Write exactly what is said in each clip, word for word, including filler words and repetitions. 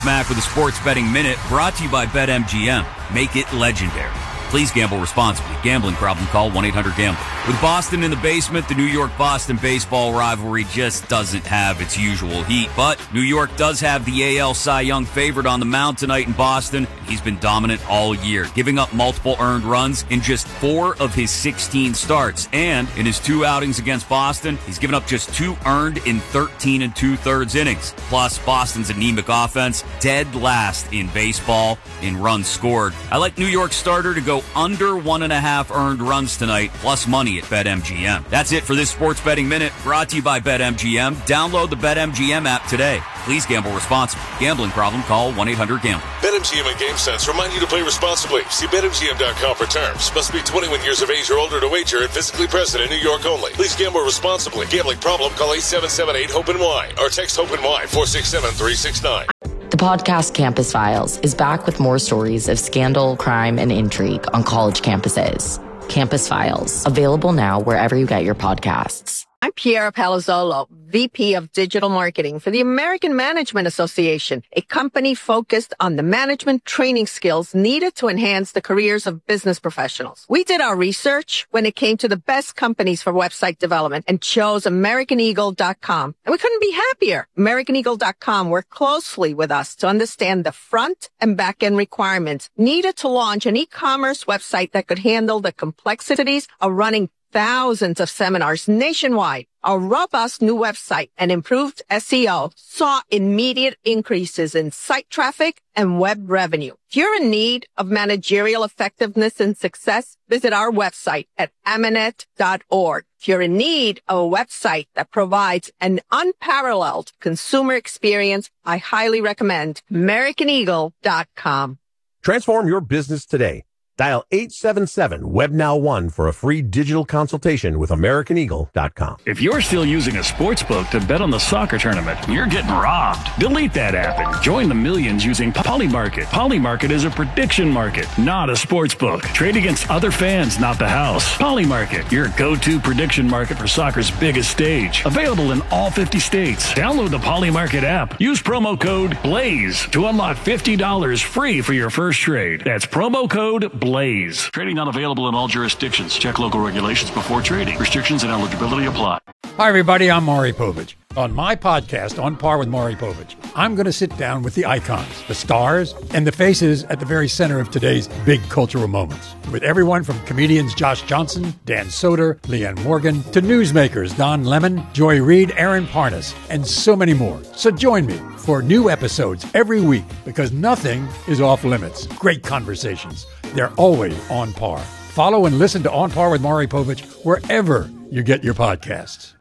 Mac with a Sports Betting Minute brought to you by BetMGM. Make it legendary. Please gamble responsibly. Gambling problem? Call one eight hundred gambler. With Boston in the basement, the New York-Boston baseball rivalry just doesn't have its usual heat. But New York does have the A L Cy Young favorite on the mound tonight in Boston. He's been dominant all year, giving up multiple earned runs in just four of his sixteen starts. And in his two outings against Boston, he's given up just two earned in thirteen and two-thirds innings. Plus, Boston's anemic offense, dead last in baseball in runs scored. I like New York starter to go under one and a half earned runs tonight, plus money at BetMGM. That's it for this Sports Betting Minute, brought to you by BetMGM. Download the BetMGM app today. Please gamble responsibly. Gambling problem? Call one eight hundred gambler. BetMGM and GameSense remind you to play responsibly. See Bet M G M dot com for terms. Must be twenty-one years of age or older to wager and physically present in New York only. Please gamble responsibly. Gambling problem? Call eight seven seven eight hope N Y or text HOPE-NY four six seven three six nine. The podcast Campus Files is back with more stories of scandal, crime, and intrigue on college campuses. Campus Files, available now wherever you get your podcasts. I'm Piera Palazzolo, V P of Digital Marketing for the American Management Association, a company focused on the management training skills needed to enhance the careers of business professionals. We did our research when it came to the best companies for website development and chose American Eagle dot com. And we couldn't be happier. American Eagle dot com worked closely with us to understand the front and back end requirements needed to launch an e-commerce website that could handle the complexities of running thousands of seminars nationwide. Our robust new website and improved S E O saw immediate increases in site traffic and web revenue. If you're in need of managerial effectiveness and success, visit our website at amanet dot org. If you're in need of a website that provides an unparalleled consumer experience, I highly recommend American Eagle dot com. Transform your business today. Dial eight seven seven web now one for a free digital consultation with American Eagle dot com. If you're still using a sports book to bet on the soccer tournament, you're getting robbed. Delete that app and join the millions using Polymarket. Polymarket is a prediction market, not a sports book. Trade against other fans, not the house. Polymarket, your go-to prediction market for soccer's biggest stage. Available in all fifty states. Download the Polymarket app. Use promo code BLAZE to unlock fifty dollars free for your first trade. That's promo code BLAZE. Blaze. Trading not available in all jurisdictions. Check local regulations before trading. Restrictions and eligibility apply. Hi, everybody. I'm Maury Povich. On my podcast, On Par with Maury Povich, I'm going to sit down with the icons, the stars, and the faces at the very center of today's big cultural moments. With everyone from comedians Josh Johnson, Dan Soder, Leanne Morgan, to newsmakers Don Lemon, Joy Reid, Aaron Parnas, and so many more. So join me for new episodes every week because nothing is off limits. Great conversations. They're always on par. Follow and listen to On Par with Maury Povich wherever you get your podcasts.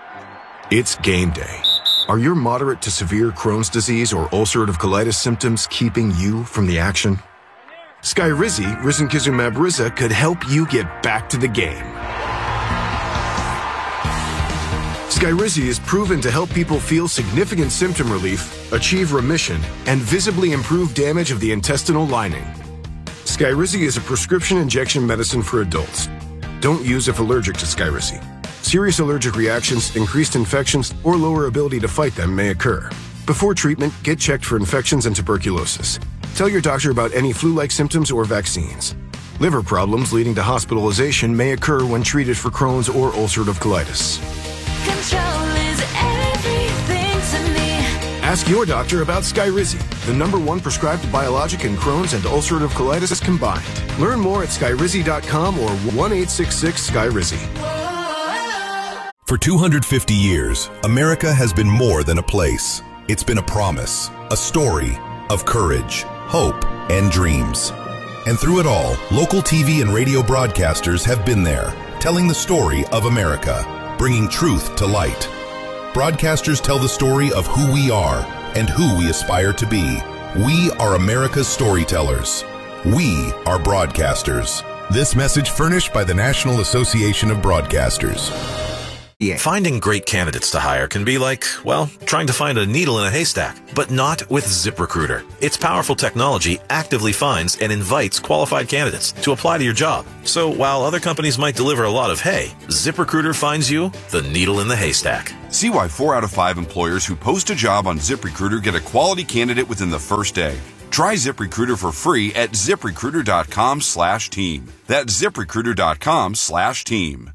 It's game day. Are your moderate to severe Crohn's disease or ulcerative colitis symptoms keeping you from the action? Skyrizi, risankizumab Riza, could help you get back to the game. Skyrizi is proven to help people feel significant symptom relief, achieve remission, and visibly improve damage of the intestinal lining. Skyrizi is a prescription injection medicine for adults. Don't use if allergic to Skyrizi. Serious allergic reactions, increased infections, or lower ability to fight them may occur. Before treatment, get checked for infections and tuberculosis. Tell your doctor about any flu-like symptoms or vaccines. Liver problems leading to hospitalization may occur when treated for Crohn's or ulcerative colitis. Control is everything to me. Ask your doctor about Skyrizi, the number one prescribed biologic in Crohn's and ulcerative colitis combined. Learn more at skyrizi dot com or one eight six six Skyrizi. For two hundred fifty years, America has been more than a place. It's been a promise, a story of courage, hope, and dreams. And through it all, local T V and radio broadcasters have been there, telling the story of America, bringing truth to light. Broadcasters tell the story of who we are and who we aspire to be. We are America's storytellers. We are broadcasters. This message furnished by the National Association of Broadcasters. Yeah. Finding great candidates to hire can be like, well, trying to find a needle in a haystack, but not with ZipRecruiter. Its powerful technology actively finds and invites qualified candidates to apply to your job. So while other companies might deliver a lot of hay, ZipRecruiter finds you the needle in the haystack. See why four out of five employers who post a job on ZipRecruiter get a quality candidate within the first day. Try ZipRecruiter for free at ZipRecruiter.com slash team. That's ZipRecruiter.com slash team.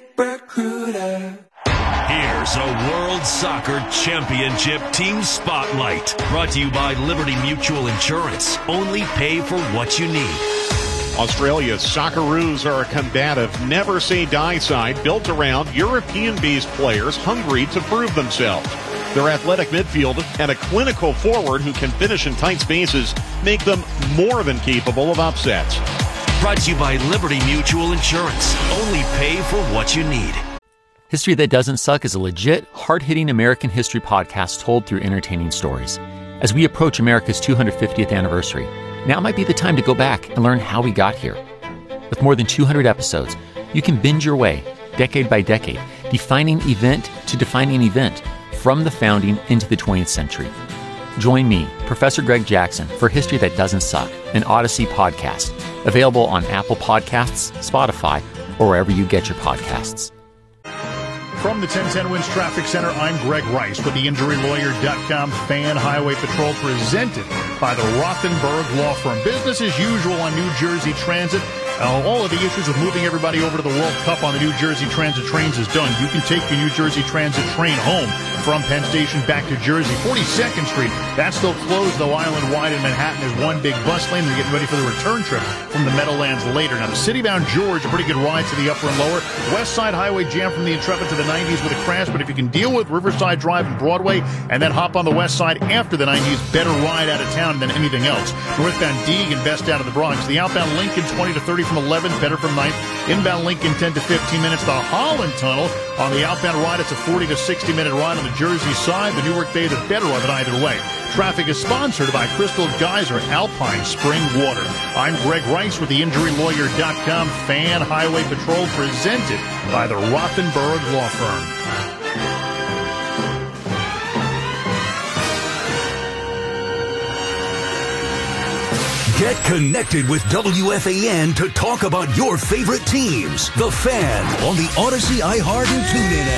ZipRecruiter. Here's a World Soccer Championship Team Spotlight. Brought to you by Liberty Mutual Insurance. Only pay for what you need. Australia's Socceroos are a combative, never-say-die side built around European-based players hungry to prove themselves. Their athletic midfield and a clinical forward who can finish in tight spaces make them more than capable of upsets. Brought to you by Liberty Mutual Insurance. Only pay for what you need. History That Doesn't Suck is a legit, hard-hitting American history podcast told through entertaining stories. As we approach America's two hundred fiftieth anniversary, now might be the time to go back and learn how we got here. With more than two hundred episodes, you can binge your way, decade by decade, defining event to defining event, from the founding into the twentieth century. Join me, Professor Greg Jackson, for History That Doesn't Suck, an Odyssey podcast, available on Apple Podcasts, Spotify, or wherever you get your podcasts. From the ten ten Wins Traffic Center, I'm Greg Rice with the Injury Lawyer dot com Fan Highway Patrol, presented by the Rothenberg Law Firm. Business as usual on New Jersey Transit. Uh, all of the issues with moving everybody over to the World Cup on the New Jersey Transit trains is done. You can take your New Jersey Transit train home from Penn Station back to Jersey. forty-second Street, that's still closed, though, island-wide in Manhattan. There's one big bus lane. They're getting ready for the return trip from the Meadowlands later. Now, the City-bound George, a pretty good ride to the upper and lower. West Side Highway jam from the Intrepid to the nineties with a crash, but if you can deal with Riverside Drive and Broadway and then hop on the west side after the nineties, better ride out of town than anything else. Northbound Deeg and best out of the Bronx. The outbound Lincoln, twenty to thirty from eleven, better from ninth. Inbound Lincoln, ten to fifteen minutes. The Holland Tunnel on the outbound ride, it's a forty to sixty minute ride on the Jersey side. The Newark Bay, the better of it either way. Traffic is sponsored by Crystal Geyser Alpine Spring Water. I'm Greg Rice with the Injury Lawyer dot com Fan Highway Patrol, presented by the Rothenberg Law Firm. Get connected with W F A N to talk about your favorite teams. The Fan on the Odyssey, iHeart, and TuneIn app.